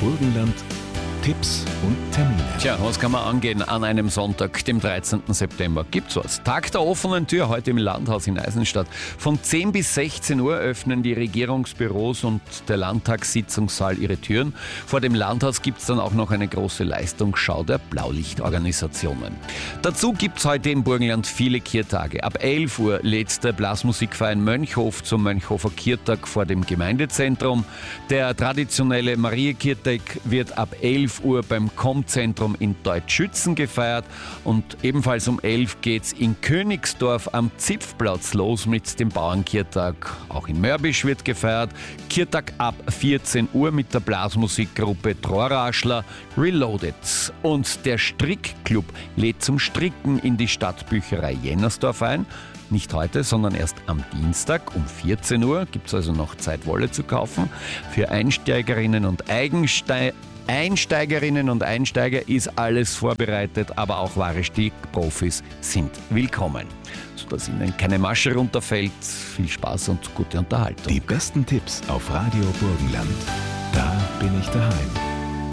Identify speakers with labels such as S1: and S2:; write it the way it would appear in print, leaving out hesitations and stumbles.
S1: Burgenland. Tipps und Termine.
S2: Tja, was kann man angehen an einem Sonntag, dem 13. September? Gibt's was? Tag der offenen Tür heute im Landhaus in Eisenstadt. Von 10 bis 16 Uhr öffnen die Regierungsbüros und der Landtagssitzungssaal ihre Türen. Vor dem Landhaus gibt's dann auch noch eine große Leistungsschau der Blaulichtorganisationen. Dazu gibt's heute im Burgenland viele Kirtage. Ab 11 Uhr lädt der Blasmusikverein Mönchhof zum Mönchhofer Kirtag vor dem Gemeindezentrum. Der traditionelle Mariekirtag wird ab 11 Uhr beim Com-Zentrum in Deutschützen gefeiert und ebenfalls um 11 geht's in Königsdorf am Zipfplatz los mit dem Bauernkirtag. Auch in Mörbisch wird gefeiert. Kirtag ab 14 Uhr mit der Blasmusikgruppe Troraschler Reloaded. Und der Strickclub lädt zum Stricken in die Stadtbücherei Jennersdorf ein. Nicht heute, sondern erst am Dienstag um 14 Uhr. Gibt es also noch Zeit, Wolle zu kaufen. Für Einsteigerinnen und Einsteigerinnen und Einsteiger ist alles vorbereitet, aber auch wahre Stickprofis sind willkommen. Sodass Ihnen keine Masche runterfällt. Viel Spaß und gute Unterhaltung.
S1: Die besten Tipps auf Radio Burgenland. Da bin ich daheim.